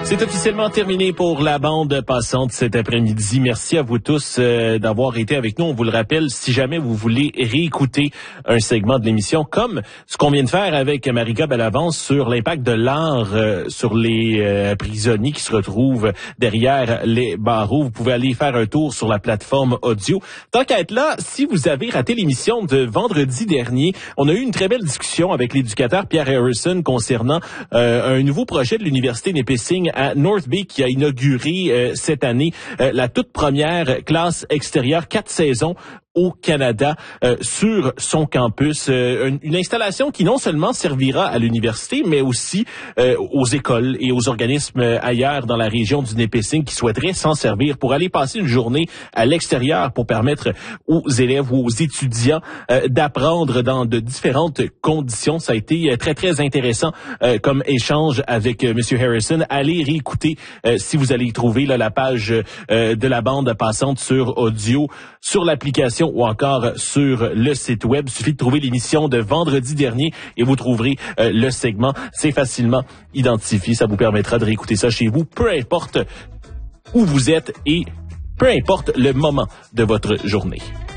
C'est officiellement terminé pour la bande passante cet après-midi. Merci à vous tous d'avoir été avec nous. On vous le rappelle, si jamais vous voulez réécouter un segment de l'émission, comme ce qu'on vient de faire avec Marika Bellavance sur l'impact de l'art sur les prisonniers qui se retrouvent derrière les barreaux, vous pouvez aller faire un tour sur la plateforme audio. Tant qu'à être là, si vous avez raté l'émission de vendredi dernier, on a eu une très belle discussion avec l'éducateur Pierre Harrison concernant un nouveau projet de l'Université Nipissing à North Bay qui a inauguré cette année la toute première classe extérieure 4 saisons au Canada sur son campus. Une installation qui non seulement servira à l'université, mais aussi aux écoles et aux organismes ailleurs dans la région du Nipissing qui souhaiteraient s'en servir pour aller passer une journée à l'extérieur pour permettre aux élèves ou aux étudiants d'apprendre dans de différentes conditions. Ça a été très, très intéressant comme échange avec M. Harrison. Allez réécouter si vous allez y trouver là, la page de la bande passante sur audio, sur l'application ou encore sur le site web. Il suffit de trouver l'émission de vendredi dernier et vous trouverez le segment. C'est facilement identifié. Ça vous permettra de réécouter ça chez vous, peu importe où vous êtes et peu importe le moment de votre journée.